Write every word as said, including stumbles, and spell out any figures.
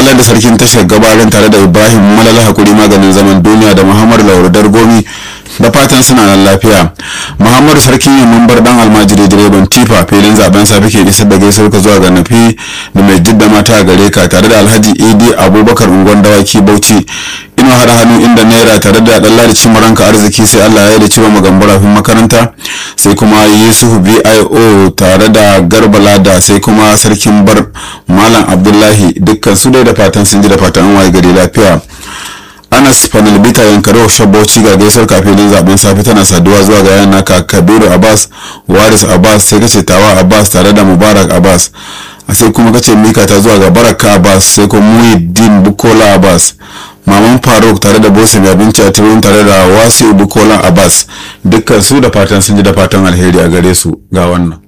halar da sarkin tashar gabarin tare da Ibrahim Malala Hakuri maganin zaman duniya da Muhammadu Laurudar Gomi da fatan suna nan lafiya. Muhammadu sarkin yin mambar dan almajiri direban tifa filin zaben safe ke isar da gaisuwar ka zuwa ga nafi da mai jidda mata gare ka tare da Alhaji Idi Abubakar Ungon Dawaki Bauchi. Ina hada hannu inda naira tare da dan ladi maranka arziki sai Allah ya yi da ciwo magambara fin makaranta sai kuma Yusuf B I O tare da Garbala da sai kuma sarkin bar Malam Abdullahi dukkan su dai da fatan sun ji da fatan an waye gari lafiya. Anas Panelbita Yankaro Shabauci ga gaisuwar kafin zaben safe tana saduwa zuwa ga yana ka Kabiru Abbas Waris Abbas sai kace Tawa Abbas tare da Mubarak Abbas sai kuma kace Mika ta zuwa ga Baraka Abbas sai kuma Muhiddin Bukola Abbas Maman Faruk tare da Bosi mai abinci a Tirun tare da Wasi Bukola Abbas dukkan su da fatan sun ji da fatan alheri a gare su ga wannan